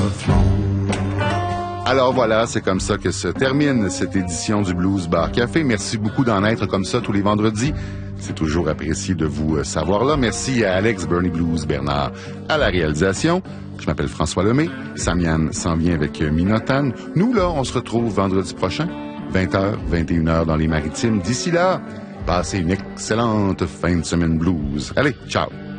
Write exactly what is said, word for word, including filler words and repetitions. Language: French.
Alors voilà, c'est comme ça que se termine cette édition du Blues Bar Café. Merci beaucoup d'en être comme ça tous les vendredis. C'est toujours apprécié de vous savoir là. Merci à Alex Bernie Blues Bernard à la réalisation. Je m'appelle François Lemay. Samian s'en vient avec Minotan. Nous, là, on se retrouve vendredi prochain, vingt heures, vingt et une heures dans les Maritimes. D'ici là, passez une excellente fin de semaine blues. Allez, ciao!